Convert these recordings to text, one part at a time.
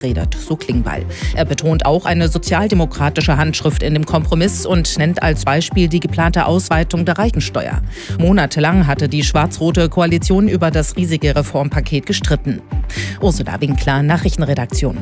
redet, so Klingbeil. Er betont auch eine sozialdemokratische Handschrift in dem Kompromiss und nennt als Beispiel die geplante Ausweitung der Reichensteuer. Monatelang hatte die schwarz-rote Koalition über das riesige Reformpaket gestritten. Ursula Winkler, Nachrichtenredaktion.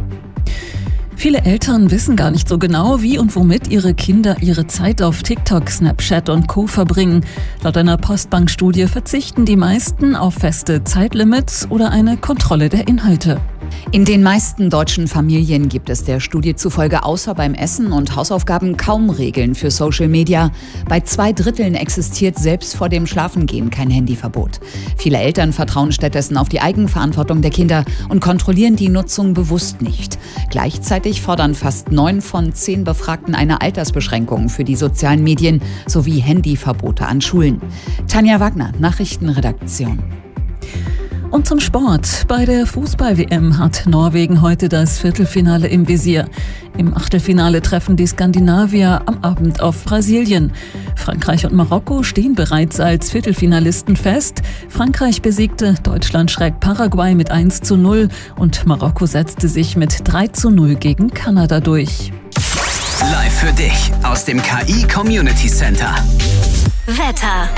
Viele Eltern wissen gar nicht so genau, wie und womit ihre Kinder ihre Zeit auf TikTok, Snapchat und Co. verbringen. Laut einer Postbank-Studie verzichten die meisten auf feste Zeitlimits oder eine Kontrolle der Inhalte. In den meisten deutschen Familien gibt es der Studie zufolge außer beim Essen und Hausaufgaben kaum Regeln für Social Media. Bei 2/3 existiert selbst vor dem Schlafengehen kein Handyverbot. Viele Eltern vertrauen stattdessen auf die Eigenverantwortung der Kinder und kontrollieren die Nutzung bewusst nicht. Gleichzeitig fordern fast 9 von 10 Befragten eine Altersbeschränkung für die sozialen Medien sowie Handyverbote an Schulen. Tanja Wagner, Nachrichtenredaktion. Und zum Sport. Bei der Fußball-WM hat Norwegen heute das Viertelfinale im Visier. Im Achtelfinale treffen die Skandinavier am Abend auf Brasilien. Frankreich und Marokko stehen bereits als Viertelfinalisten fest. Frankreich besiegte Deutschland-Paraguay mit 1:0 und Marokko setzte sich mit 3:0 gegen Kanada durch. Live für dich aus dem KI Community Center. Wetter.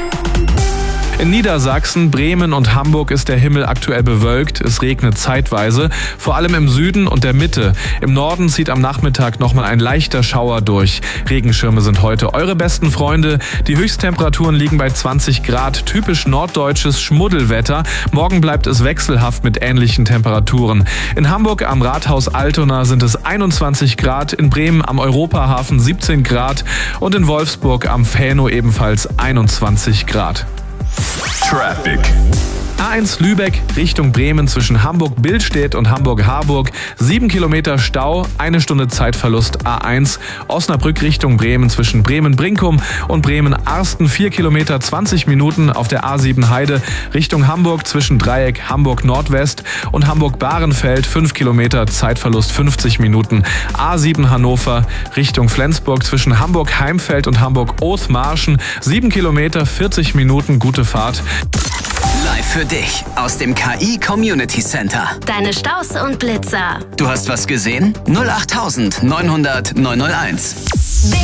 In Niedersachsen, Bremen und Hamburg ist der Himmel aktuell bewölkt. Es regnet zeitweise, vor allem im Süden und der Mitte. Im Norden zieht am Nachmittag nochmal ein leichter Schauer durch. Regenschirme sind heute eure besten Freunde. Die Höchsttemperaturen liegen bei 20 Grad. Typisch norddeutsches Schmuddelwetter. Morgen bleibt es wechselhaft mit ähnlichen Temperaturen. In Hamburg am Rathaus Altona sind es 21 Grad. In Bremen am Europahafen 17 Grad. Und in Wolfsburg am Fähno ebenfalls 21 Grad. Traffic. A1 Lübeck Richtung Bremen zwischen Hamburg-Billstedt und Hamburg-Harburg. 7 Kilometer Stau, 1 Stunde Zeitverlust. A1 Osnabrück Richtung Bremen zwischen Bremen-Brinkum und Bremen-Arsten. 4 Kilometer, 20 Minuten auf der A7 Heide Richtung Hamburg zwischen Dreieck Hamburg-Nordwest und Hamburg-Bahrenfeld. 5 Kilometer, Zeitverlust 50 Minuten. A7 Hannover Richtung Flensburg zwischen Hamburg-Heimfeld und Hamburg-Othmarschen. 7 Kilometer, 40 Minuten, gute Fahrt. Live für dich aus dem KI Community Center. Deine Staus und Blitzer. Du hast was gesehen? 08900 901.